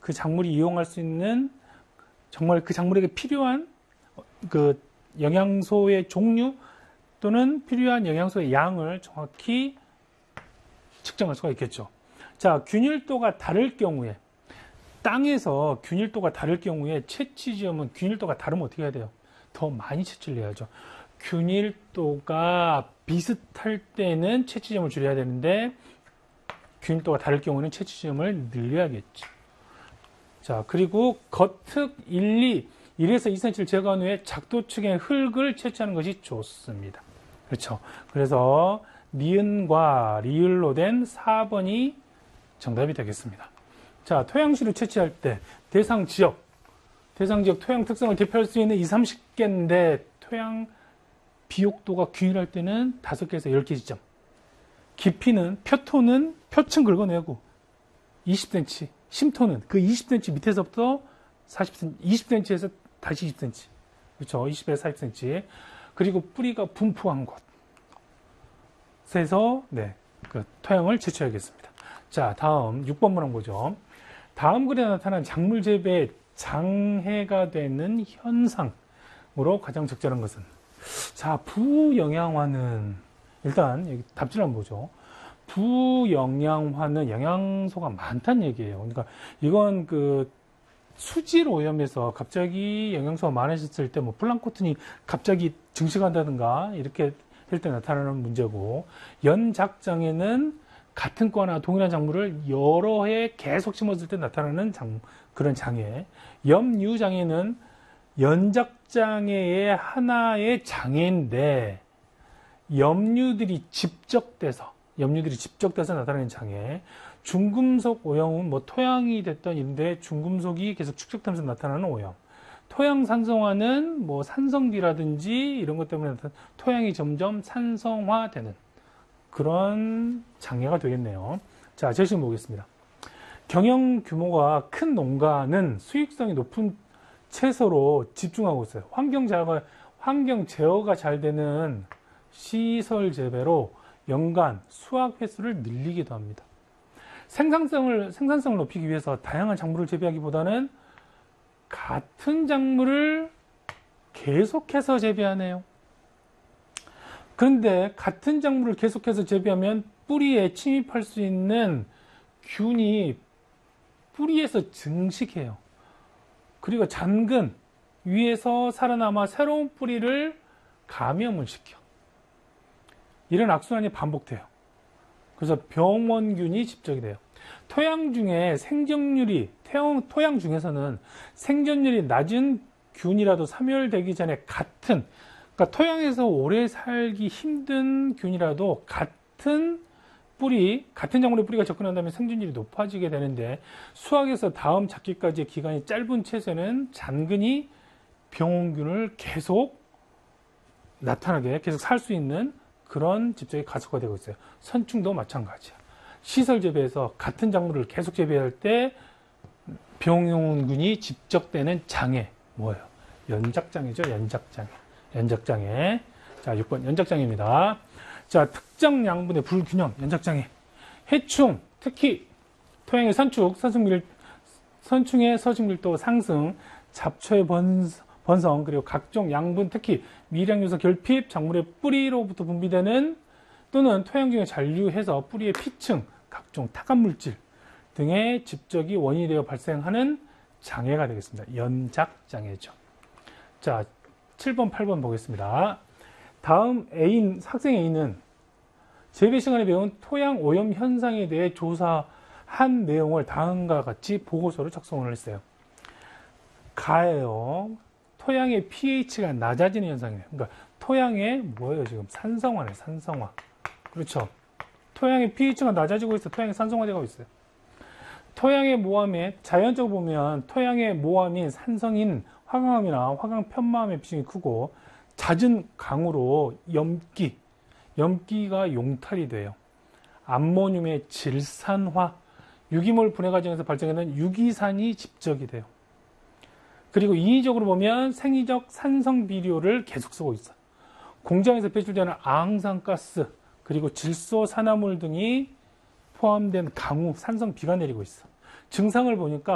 그 작물이 이용할 수 있는 정말 그 작물에게 필요한 그 영양소의 종류 또는 필요한 영양소의 양을 정확히 측정할 수가 있겠죠. 자, 균일도가 다를 경우에 땅에서 균일도가 다를 경우에 채취 지점은 균일도가 다르면 어떻게 해야 돼요? 더 많이 채취를 해야죠. 균일도가 비슷할 때는 채취 지점을 줄여야 되는데 균일도가 다를 경우는 채취 지점을 늘려야겠죠. 자, 그리고 겉흙 1에서 2cm를 제거한 후에 작도층의 흙을 채취하는 것이 좋습니다. 그렇죠. 그래서 니은과 리을로 된 4번이 정답이 되겠습니다. 자, 토양시로 채취할 때 대상 지역 토양 특성을 대표할 수 있는 20, 30개인데 토양 비옥도가 균일할 때는 5개에서 10개 지점. 깊이는 표층 긁어내고 20cm, 심토는 그 20cm 밑에서부터 40cm, 20cm에서 다시 20cm. 그렇죠. 20에서 40cm. 그리고 뿌리가 분포한 곳에서 그 토양을 채취하겠습니다. 자, 다음 6번 문항 보죠. 다음 글에 나타난 작물 재배에 장애가 되는 현상으로 가장 적절한 것은? 자, 부영양화는 일단 여기 답지를 한번 보죠. 부영양화는 영양소가 많다는 얘기예요. 그러니까 이건 그 수질 오염에서 갑자기 영양소가 많아졌을 때 뭐 플랑크톤이 갑자기 증식한다든가 이렇게 할 때 나타나는 문제고, 연작장애는 같은 과나 동일한 작물을 여러 해 계속 심었을 때 나타나는 그런 장애. 염류장애는 연작장애의 하나의 장애인데 염류들이 집적돼서 나타나는 장애. 중금속 오염은 뭐 토양이 됐던 인데 중금속이 계속 축적되면서 나타나는 오염. 토양 산성화는 뭐 산성비라든지 이런 것 때문에 토양이 점점 산성화되는 그런 장애가 되겠네요. 자, 제시문 보겠습니다. 경영 규모가 큰 농가는 수익성이 높은 채소로 집중하고 있어요. 환경 제어가 잘 되는 시설 재배로 연간 수확 횟수를 늘리기도 합니다. 생산성을 높이기 위해서 다양한 작물을 재배하기보다는 같은 작물을 계속해서 재배하네요. 그런데 같은 작물을 계속해서 재배하면 뿌리에 침입할 수 있는 균이 뿌리에서 증식해요. 그리고 잔근 위에서 살아남아 새로운 뿌리를 감염을 시켜. 이런 악순환이 반복돼요. 그래서 병원균이 집적이 돼요. 토양 중에서는 생존율이 낮은 균이라도 사멸되기 전에 그러니까 토양에서 오래 살기 힘든 균이라도 같은 작물의 뿌리가 접근한다면 생존율이 높아지게 되는데, 수확에서 다음 잡기까지의 기간이 짧은 채소는 잔근이 병원균을 계속 나타나게, 계속 살 수 있는 그런 집적이 가속화되고 있어요. 선충도 마찬가지야. 시설 재배에서 같은 작물을 계속 재배할 때 병원균이 집적되는 장애, 뭐예요? 연작장애죠. 연작장애. 자, 6번 연작장애입니다. 자, 특정 양분의 불균형, 연작장애. 해충, 특히 토양의 선충의 서식밀도 상승, 잡초의 번성, 그리고 각종 양분, 특히 미량요소 결핍, 작물의 뿌리로부터 분비되는 또는 토양 중에 잔류해서 뿌리의 피층, 각종 타간물질 등의 집적이 원인이 되어 발생하는 장애가 되겠습니다. 연작장애죠. 자, 7번, 8번 보겠습니다. 다음 학생 A는 재배 시간에 배운 토양 오염 현상에 대해 조사한 내용을 다음과 같이 보고서로 작성을 했어요. 가예요. 토양의 pH가 낮아지는 현상이에요. 그러니까 토양의 뭐예요? 지금 산성화네, 산성화. 그렇죠. 토양의 pH가 낮아지고 있어요. 토양이 산성화되고 있어요. 토양의 모함에, 자연적으로 보면 토양의 모함인 산성인 화강암이나 화강편마암의 비중이 크고, 잦은 강으로 염기가 용탈이 돼요. 암모늄의 질산화, 유기물 분해 과정에서 발생하는 유기산이 집적이 돼요. 그리고 인위적으로 보면 생리적 산성 비료를 계속 쓰고 있어요. 공장에서 배출되는 아항산가스, 그리고 질소 산화물 등이 포함된 강우, 산성비가 내리고 있어. 증상을 보니까